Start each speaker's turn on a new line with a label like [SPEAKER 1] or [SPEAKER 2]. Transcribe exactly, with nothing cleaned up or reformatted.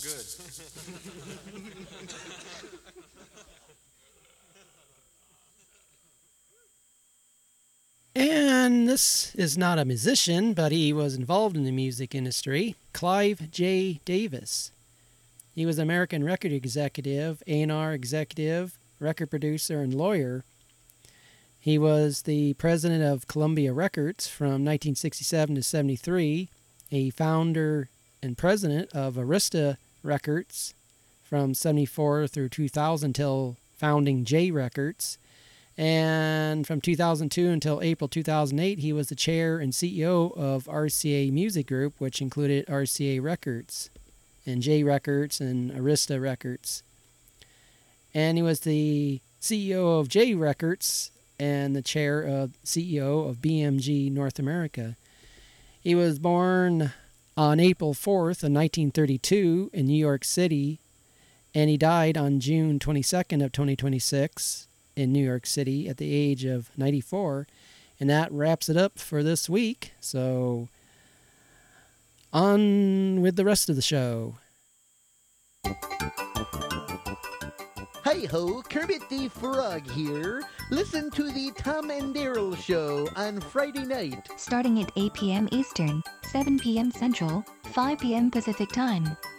[SPEAKER 1] good.
[SPEAKER 2] And this is not a musician, but he was involved in the music industry. Clive J. Davis. He was an American record executive, A and R executive, record producer, and lawyer. He was the president of Columbia Records from nineteen sixty-seven to seventy-three, a founder and president of Arista Records from seventy-four through two thousand till founding J Records. And from two thousand two until April two thousand eight, he was the chair and C E O of R C A Music Group, which included R C A Records and J Records and Arista Records. And he was the C E O of J Records and the chair of C E O of B M G North America. He was born on April fourth of nineteen thirty-two in New York City, and he died on June twenty-second of twenty twenty-six in New York City at the age of ninety-four. And that wraps it up for this week. So on with the rest of the show.
[SPEAKER 3] Hi ho, Kermit the Frog here. Listen to the Tom and Daryl Show on Friday night.
[SPEAKER 4] Starting at eight p.m. Eastern, seven p.m. Central, five p.m. Pacific Time.